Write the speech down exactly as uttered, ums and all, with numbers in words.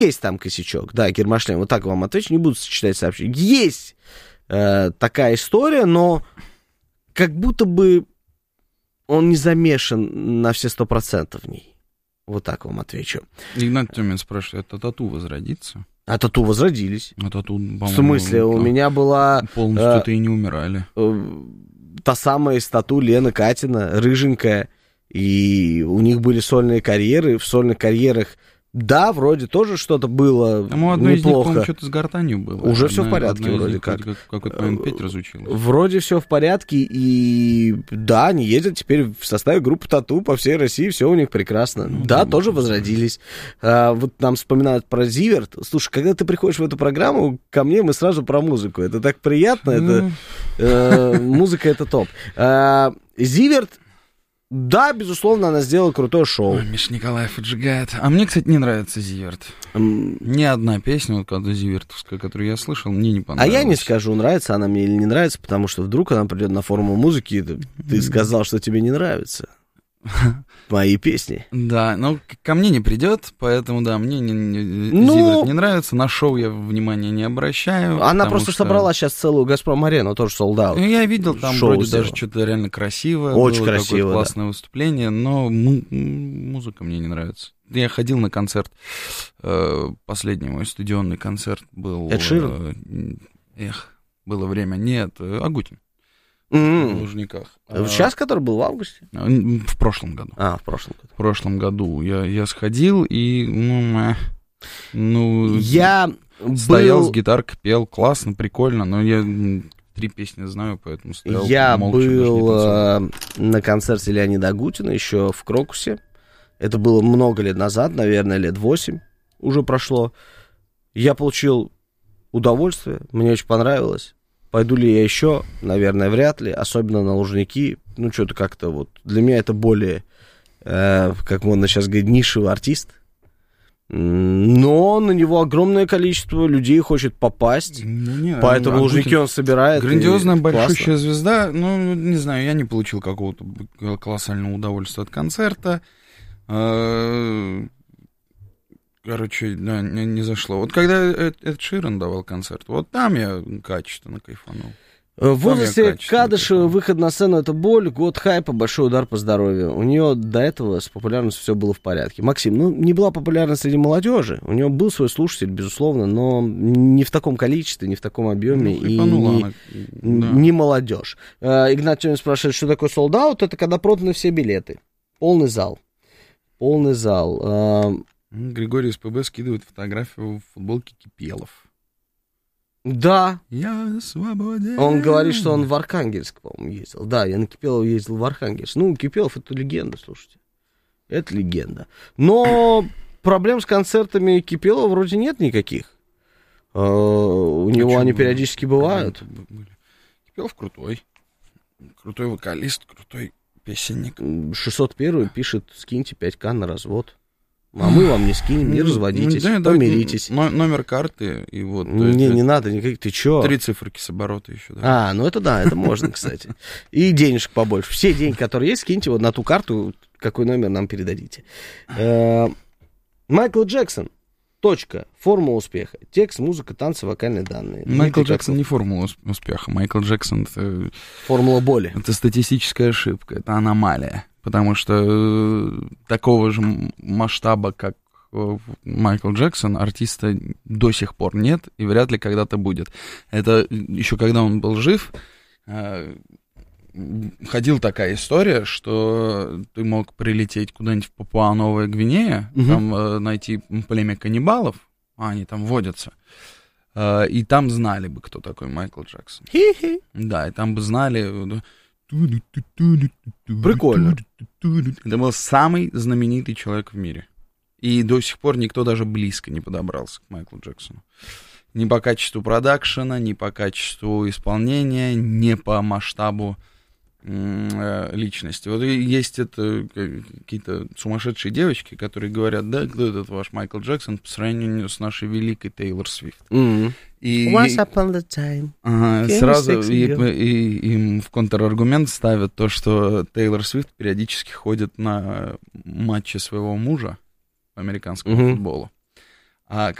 есть там косячок, да, Гермошлем, вот так вам отвечу, не буду сочетать сообщения. Есть э, такая история, но как будто бы он не замешан на все сто процентов в ней. Вот так вам отвечу. Игнат Тёмин спрашивает, а тату возродится? А тату возродились. А тату, в смысле, у меня была... Полностью-то э, и не умирали. Э, та самая из тату Лена Катина, рыженькая, и у них были сольные карьеры, в сольных карьерах, да, вроде тоже что-то было Там у одной неплохо. Из них, что-то с гортанью было. Уже одна, все в порядке вроде них, как. как. Какой-то момент петь разучилась. Вроде все в порядке, и да, они ездят теперь в составе группы тату по всей России, все у них прекрасно. Ну, да, да, тоже возродились. А, вот нам вспоминают про Зиверт. Слушай, когда ты приходишь в эту программу, ко мне мы сразу про музыку. Это так приятно, это э, музыка это топ. А, Зиверт, да, безусловно, она сделала крутое шоу. Ой, Миша Николаев отжигает. А мне, кстати, не нравится Зиверт. Um, Ни одна песня, вот когда Зивертовская, которую я слышал, мне не понравилась. А я не скажу, нравится она мне или не нравится, потому что вдруг она придет на форму музыки, и ты, ты сказал, что тебе не нравится мои песни. Да, но ко мне не придет, поэтому, да, мне не, не, ну, Зиверт не нравится, на шоу я внимания не обращаю. Она просто что... собрала сейчас целую «Газпром-арену», тоже солдат. Я видел, там шоу вроде сделал. Даже что-то реально красивое. Очень было, красиво, классное да. выступление, но му- музыка мне не нравится. Я ходил на концерт, э, последний мой стадионный концерт был... Эд Ширан? Э, эх, было время, нет, Агутин. Mm-hmm. В Лужниках. Сейчас, который был в августе? В прошлом году. А, в прошлом году. В прошлом году я, я сходил и, ну, ну я стоял был... с гитаркой, пел, классно, прикольно, но я три песни знаю, поэтому стоял Я молча, был на концерте Леонида Агутина еще в Крокусе. Это было много лет назад, наверное, лет восемь уже прошло. Я получил удовольствие, мне очень понравилось. Пойду ли я еще? Наверное, вряд ли. Особенно на Лужники. Ну, что-то как-то вот... Для меня это более, э, как можно сейчас говорить, нишевый артист. Но на него огромное количество людей хочет попасть. Ну, не, поэтому Агутин, Лужники он собирает. Грандиозная, большущая звезда. Ну, не знаю, я не получил какого-то колоссального удовольствия от концерта. Короче, да, не, не зашло. Вот когда Эд Ширан давал концерт, вот там я качественно кайфанул. В возрасте Кадышева выход на сцену — это боль, год хайпа, большой удар по здоровью. У нее до этого с популярностью все было в порядке. Максим, ну, не была популярна среди молодежи. У нее был свой слушатель, безусловно, но не в таком количестве, не в таком объеме. Ну, и не, она, да. не молодежь. Игнат Тёмин спрашивает, что такое солд-аут? Это когда проданы все билеты. Полный зал. Полный зал. Григорий СПБ скидывает фотографию в футболке Кипелов. Да. Я свободен. Он говорит, что он в Архангельск, по-моему, ездил. Да, я на Кипелов ездил в Архангельск. Ну, Кипелов — это легенда, слушайте. Это легенда. Но проблем с концертами Кипелова вроде нет никаких. У него они периодически бывают. Кипелов крутой. Крутой вокалист, крутой песенник. шестьсот первый пишет: скиньте пять ка на развод. А мы вам не скинем, не разводитесь, да, помиритесь. Да, номер карты и вот... Не, не надо никаких, ты чё? Три циферки с оборота еще, да. А, ну это да, это можно, кстати. И денежек побольше. Все деньги, которые есть, скиньте вот на ту карту, какой номер нам передадите. Майкл Джексон. Точка. Формула успеха. Текст, музыка, танцы, вокальные данные. Майкл Джексон не формула успеха. Майкл Джексон — это... Формула боли. Это статистическая ошибка, это аномалия. Потому что такого же масштаба, как Майкл Джексон, артиста до сих пор нет и вряд ли когда-то будет. Это еще когда он был жив, ходила такая история, что ты мог прилететь куда-нибудь в Папуа-Новая Гвинея, угу. там найти племя каннибалов, а они там водятся, и там знали бы, кто такой Майкл Джексон. Хи-хи. Да, и там бы знали... Прикольно. Это был самый знаменитый человек в мире. И до сих пор никто даже близко не подобрался к Майклу Джексону. Ни по качеству продакшена, ни по качеству исполнения, ни по масштабу э, личности. Вот есть это какие-то сумасшедшие девочки, которые говорят: да, кто этот ваш Майкл Джексон по сравнению с нашей великой Тейлор Свифт. Mm-hmm. И, Once upon a time. Ага, сразу и, и, им в контраргумент ставят то, что Тейлор Свифт периодически ходит на матчи своего мужа по американскому mm-hmm. футболу. А